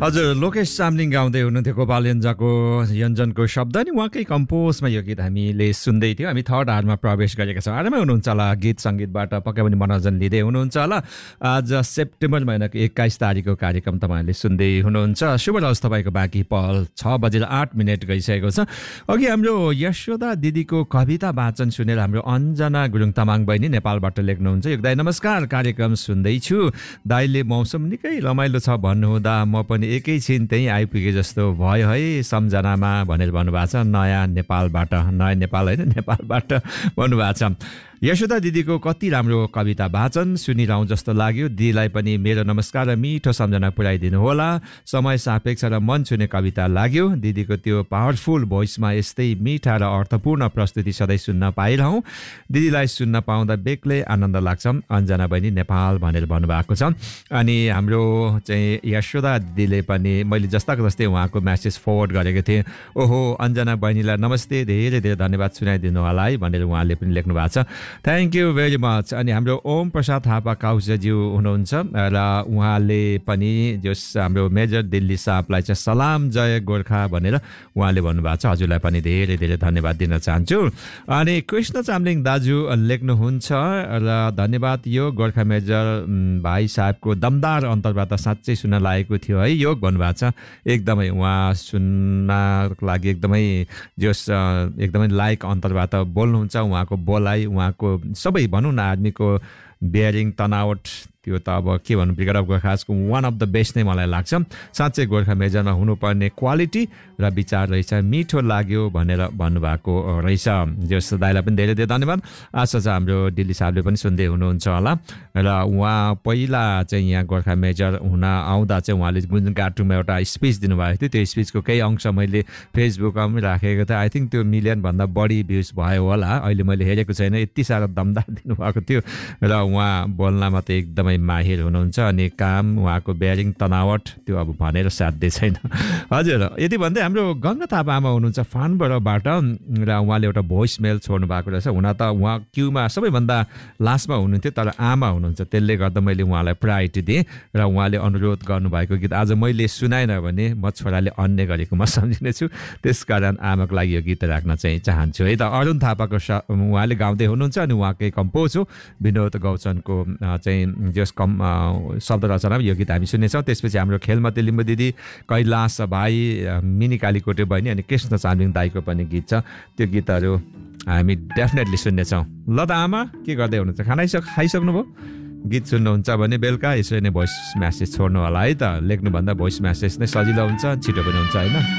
हजुर लोकेश चामलिङ गाउँदै हुनुहुन्थ्यो गोपाल यञ्जनको शब्द नि उहाँकै कम्पोजमा यो गीत हामीले सुन्दै थियौँ। हामी थर्ड आवरमा प्रवेश गरेका छौँ। आरामै हुनुहुन्छ होला गीत सङ्गीतबाट पक्कै पनि मनोरञ्जन लिँदै हुनुहुन्छ होला। आज सेप्टेम्बर महिनाको 21 तारिकको कार्यक्रम तपाईँहरूले सुन्दै हुनुहुन्छ। शुभ रहोस् तपाईँको बाँकी पहल 6:08 गइसकेको छ। अघि हाम्रो यशोदा दिदीको कविता वाचन सुनेर हाम्रो अञ्जना गुरुङ तामाङ बहिनी नेपालबाट लेख्नुहुन्छ। एक दाइ नमस्कार, कार्यक्रम सुन्दैछु। दाइले मौसम निकै रमाइलो छ भन्नुहुँदा म पनि एकैछिन त्यहीँ आइपुगे जस्तो भयो है सम्झनामा भनेर भन्नुभएको छ। नयाँ नेपालबाट, नयाँ नेपाल होइन नेपालबाट भन्नुभएको छ। यशोदा दिदीको कति राम्रो कविता वाचन सुनिरहँ जस्तो लाग्यो। दिदीलाई पनि मेरो नमस्कार र मिठो सम्झना पुर्याइदिनु होला। समय सापेक्ष र मन छुने कविता लाग्यो। दिदीको त्यो पावरफुल भोइसमा यस्तै मिठा र अर्थपूर्ण प्रस्तुति सधैँ सुन्न पाइरहँ। दिदीलाई सुन्न पाउँदा बेग्लै आनन्द लाग्छ। अञ्जना बहिनी नेपाल भनेर भन्नुभएको छ। अनि हाम्रो चाहिँ यशोदा दिदीले पनि मैले जस्ताको जस्तै उहाँको म्यासेज फरवर्ड गरेको थिएँ। ओहो अञ्जना बहिनीलाई नमस्ते, धेरै धेरै धन्यवाद सुनाइदिनु होला है भनेर उहाँले पनि लेख्नु भएको छ। Thank you very much. अनि हाम्रो ओम प्रसाद थापा काउज्यू हुनुहुन्छ र उहाँले पनि जस हाम्रो मेजर दिल्ली साहबलाई चाहिँ सलाम जय गोर्खा भनेर उहाँले भन्नुभएको छ। हजुरलाई पनि धेरै धेरै धन्यवाद दिन चाहन्छु। अनि कृष्ण चामलिङ दाजु लेख्नुहुन्छ र धन्यवाद। यो गोर्खा मेजर भाइ साहबको दमदार अन्तरबाट साँच्चै सुन्न लागेको थियो है योग भन्नुभएको छ। एकदमै उहाँ सुन्नको लागि एकदमै लाइक अन्तरबाट बोल्नुहुन्छ। उहाँको बोलाइ, उहाँको सबै भनौँ न आदमीको बियरिङ तनावट त्यो त अब के भन्नु, brigade of गोर्खासको one of the best नै मलाई लाग्छ। साँच्चै गोर्खा मेजरमा हुनुपर्ने क्वालिटी र विचार रहेछ, मिठो लाग्यो भनेर भन्नुभएको रहेछ। जस दाइलाई पनि धेरै धेरै धन्यवाद। आशा छ हाम्रो दिल्ली साहबले पनि सुन्दै हुनुहुन्छ होला। र उहाँ पहिला चाहिँ यहाँ गोर्खा मेजर हुन आउँदा चाहिँ उहाँले गुन्जनगाटुमा एउटा स्पिच दिनुभएको थियो। त्यो स्पिचको केही अंश मैले फेसबुकमा पनि राखेको थिएँ। आई थिङ्क त्यो मिलियनभन्दा बढी भ्युज भयो होला। अहिले मैले हेरेको छैन, यति साह्रो दमदार दिनुभएको थियो। र उहाँ बोल्नमा त एकदमै माहिर हुनुहुन्छ। अनि काम, उहाँको बेयरिङ तनावट त्यो अब भनेर साध्य छैन। हजुर यति भन्दै हाम्रो गङ्गा थापा आमा हुनुहुन्छ फानबरबाट र उहाँले एउटा भोइस मेल छोड्नु भएको रहेछ। हुन त उहाँ क्युमा सबैभन्दा लास्टमा हुनुहुन्थ्यो, तर आमा हुनुहुन्छ, त्यसले गर्दा मैले उहाँलाई प्रायोरिटी दिएँ र उहाँले अनुरोध गर्नुभएको गीत आज मैले सुनाएन भने म छोराले अन्य गरेको म सम्झिनेछु। त्यसकारण आमाको लागि यो गीत राख्न चाहिँ चाहन्छु है त। अरुण थापाको उहाँले गाउँदै हुनुहुन्छ अनि उहाँकै कम्पोज हो। विनोद गौचनको चाहिँ जस शब्द रचनामा यो गीत हामी सुन्नेछौँ। त्यसपछि हाम्रो खेलमती लिम्बू दिदी, कैलाश भाइ, मिनी कालीकोटे बहिनी अनि कृष्ण चामलिङ दाईको पनि गीत छ। त्यो गीतहरू हामी डेफिनेटली सुन्नेछौँ। ल त आमा के गर्दै हुनुहुन्छ, खाना खाइसक्नुभयो? गीत सुन्नुहुन्छ भने बेलुका यसरी नै भोइस म्यासेज छोड्नु होला है त। लेख्नुभन्दा भोइस म्यासेज नै सजिलो हुन्छ, छिटो पनि हुन्छ होइन।